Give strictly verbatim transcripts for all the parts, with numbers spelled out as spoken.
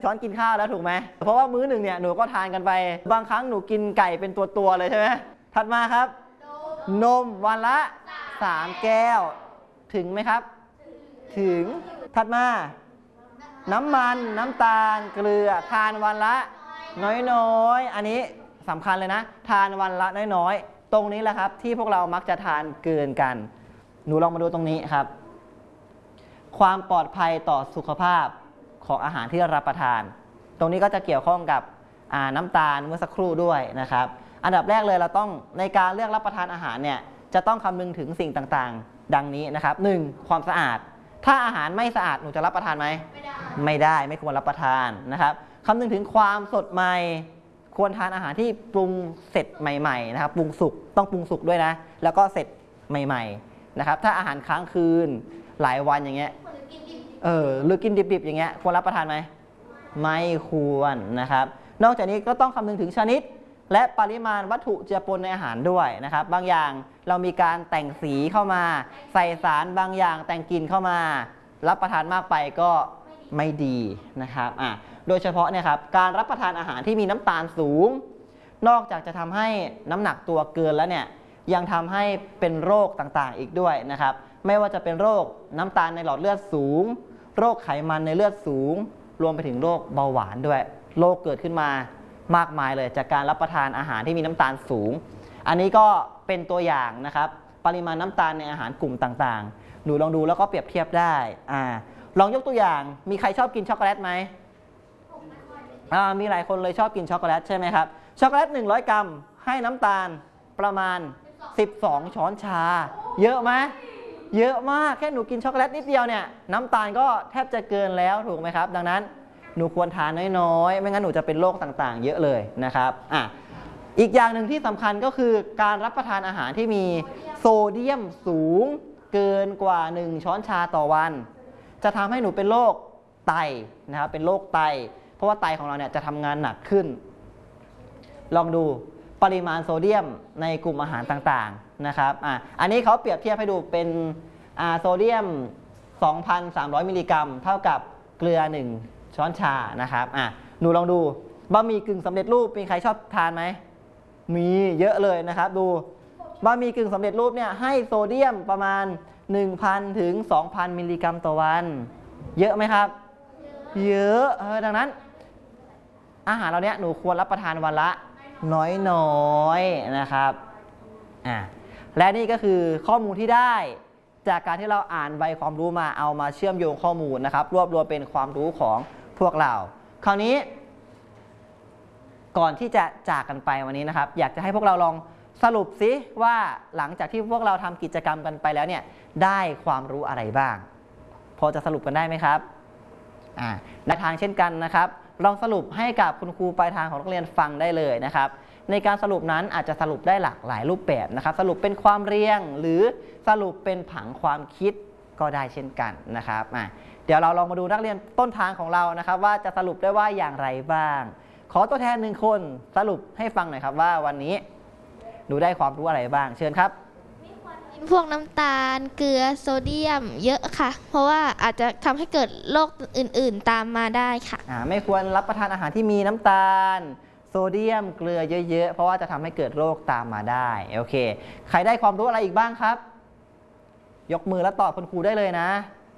ช้อนกินข้าวแล้วถูกไหมเพราะว่ามื้อหนึ่งเนี่ยหนูก็ทานกันไปบางครั้งหนูกินไก่เป็นตัวๆเลยใช่ไหมถัดมาครับนมวันละสามแก้วถึงไหมครับถึงถัดมาน้ำมันน้ำตาลเกลือทานวันละน้อยๆอันนี้สำคัญเลยนะทานวันละน้อยๆตรงนี้แหละครับที่พวกเรามักจะทานเกินกันหนูลองมาดูตรงนี้ครับความปลอดภัยต่อสุขภาพของอาหารที่รับประทานตรงนี้ก็จะเกี่ยวข้องกับน้ำตาลเมื่อสักครู่ด้วยนะครับอันดับแรกเลยเราต้องในการเลือกรับประทานอาหารเนี่ยจะต้องคำนึงถึงสิ่งต่างๆดังนี้นะครับหนึ่งความสะอาดถ้าอาหารไม่สะอาดหนูจะรับประทานไหมไม่ได้ไม่ได้ไม่ควรรับประทานนะครับคำนึงถึงความสดใหม่ควรทานอาหารที่ปรุงเสร็จใหม่ๆนะครับปรุงสุกต้องปรุงสุกด้วยนะแล้วก็เสร็จใหม่ๆนะครับถ้าอาหารค้างคืนหลายวันอย่างเงี้ยเออหรือกินดิบๆอย่างเงี้ยควรรับประทานไหมไม่ควรนะครับนอกจากนี้ก็ต้องคำนึงถึงชนิดและปริมาณวัตถุเจือปนในอาหารด้วยนะครับบางอย่างเรามีการแต่งสีเข้ามาใส่สารบางอย่างแต่งกลิ่นเข้ามารับประทานมากไปก็ไม่ดีนะครับอ่ะโดยเฉพาะเนี่ยครับการรับประทานอาหารที่มีน้ำตาลสูงนอกจากจะทำให้น้ำหนักตัวเกินแล้วเนี่ยยังทำให้เป็นโรคต่างๆอีกด้วยนะครับไม่ว่าจะเป็นโรคน้ำตาลในหลอดเลือดสูงโรคไขมันในเลือดสูงรวมไปถึงโรคเบาหวานด้วยโรคเกิดขึ้นมามากมายเลยจากการรับประทานอาหารที่มีน้ำตาลสูงอันนี้ก็เป็นตัวอย่างนะครับปริมาณน้ำตาลในอาหารกลุ่มต่างๆหนูลองดูแล้วก็เปรียบเทียบได้อ่าลองยกตัวอย่างมีใครชอบกินช็อกโกแลตไหมอ่ามีหลายคนเลยชอบกินช็อกโกแลตใช่ไหมครับช็อกโกแลตหนึ่งร้อยกรัมให้น้ำตาลประมาณสิบสองช้อนชาเยอะไหมเยอะมากแค่หนูกินช็อกโกแลตนิดเดียวเนี่ยน้ำตาลก็แทบจะเกินแล้วถูกไหมครับดังนั้นหนูควรทานน้อยๆไม่งั้นหนูจะเป็นโรคต่างๆเยอะเลยนะครับอ่ะอีกอย่างหนึ่งที่สำคัญก็คือการรับประทานอาหารที่มีโซเดียมสูงเกินกว่าหนึ่งช้อนชาต่อวันจะทำให้หนูเป็นโรคไตนะครับเป็นโรคไตเพราะว่าไตของเราเนี่ยจะทำงานหนักขึ้นลองดูปริมาณโซเดียมในกลุ่มอาหารต่างๆนะครับอ่ะอันนี้เขาเปรียบเทียบให้ดูเป็นอ่าโซเดียม สองพันสามร้อย มิลลิกรัมเท่ากับเกลือหนึ่งช้อนชานะครับอ่ะหนูลองดูบะหมี่กึ่งสำเร็จรูปมีใครชอบทานไหมมีเยอะเลยนะครับดูบะหมี่กึ่งสำเร็จรูปเนี่ยให้โซเดียมประมาณ หนึ่งพัน ถึง สองพัน มิลลิกรัมต่อวันเยอะไหมครับเยอะเออดังนั้นอาหารเราเนี้ยหนูควรรับประทานวันละน้อยๆนะครับอ่ะและนี่ก็คือข้อมูลที่ได้จากการที่เราอ่านใบความรู้มาเอามาเชื่อมโยงข้อมูลนะครับรวบรวมเป็นความรู้ของพวกเราคราวนี้ก่อนที่จะจากกันไปวันนี้นะครับอยากจะให้พวกเราลองสรุปซิว่าหลังจากที่พวกเราทำกิจกรรมกันไปแล้วเนี่ยได้ความรู้อะไรบ้างพอจะสรุปกันได้ไหมครับอ่าในทางเช่นกันนะครับลองสรุปให้กับคุณครูปลายทางของนักเรียนฟังได้เลยนะครับในการสรุปนั้นอาจจะสรุปได้หลากหลายรูปแบบนะครับสรุปเป็นความเรียงหรือสรุปเป็นผังความคิดก็ได้เช่นกันนะครับอ่ะเดี๋ยวเราลองมาดูนักเรียนต้นทางของเรานะครับว่าจะสรุปได้ว่าอย่างไรบ้างขอตัวแทนหนึ่งคนสรุปให้ฟังหน่อยครับว่าวันนี้หนูได้ความรู้อะไรบ้างเชิญครับพวกน้ำตาลเกลือโซเดียมเยอะค่ะเพราะว่าอาจจะทำให้เกิดโรคอื่นๆตามมาได้ค่ะอ่าไม่ควรรับประทานอาหารที่มีน้ำตาลโซเดียมเกลือเยอะๆเพราะว่าจะทำให้เกิดโรคตามมาได้โอเคใครได้ความรู้อะไรอีกบ้างครับยกมือแล้วตอบคุณครูได้เลยนะ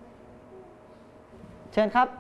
เชิญครับ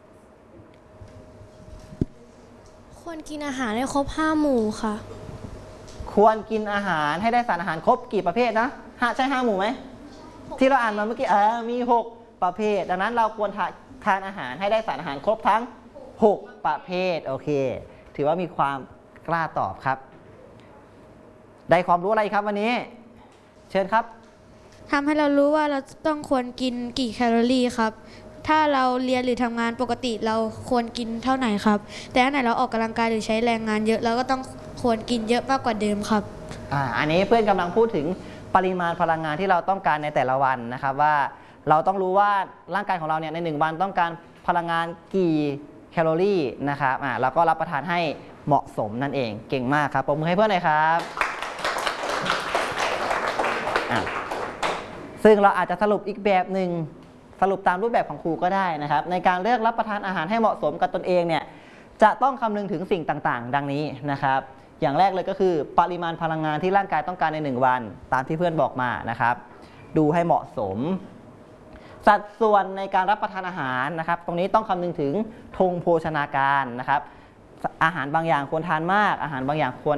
ควรกินอาหารให้ครบห้าหมู่ค่ะควรกินอาหารให้ได้สารอาหารครบกี่ประเภทนะห้าใช่ห้าหมู่ไหมที่เราอ่านมาเมื่อกี้เออมีหกประเภทดังนั้นเราควรทานอาหารให้ได้สารอาหารครบทั้งหกประเภทโอเคถือว่ามีความกล้าตอบครับได้ความรู้อะไรครับวันนี้เชิญครับทำให้เรารู้ว่าเราต้องควรกินกี่แคลอรี่ครับถ้าเราเรียนหรือทำงานปกติเราควรกินเท่าไหร่ครับแต่ถ้าไหนเราออกกำลังกายหรือใช้แรงงานเยอะเราก็ต้องควรกินเยอะมากกว่าเดิมครับอ่าอันนี้เพื่อนกำลังพูดถึงปริมาณพลังงานที่เราต้องการในแต่ละวันนะครับว่าเราต้องรู้ว่าร่างกายของเราเนี่ยในหนึ่งวันต้องการพลังงานกี่แคลอรี่นะครับอ่าแล้วก็รับประทานให้เหมาะสมนั่นเองเก่งมากครับปรบมือให้เพื่อนหน่อยครับซึ่งเราอาจจะสรุปอีกแบบหนึ่งสรุปตามรูปแบบของครูก็ได้นะครับในการเลือกรับประทานอาหารให้เหมาะสมกับตนเองเนี่ยจะต้องคำนึงถึงสิ่งต่างๆ ดังนี้นะครับอย่างแรกเลยก็คือปริมาณพลังงานที่ร่างกายต้องการในหนึ่งวันตามที่เพื่อนบอกมานะครับดูให้เหมาะสมสัดส่วนในการรับประทานอาหารนะครับตรงนี้ต้องคำนึงถึงธงโภชนาการนะครับอาหารบางอย่างควรทานมากอาหารบางอย่างควร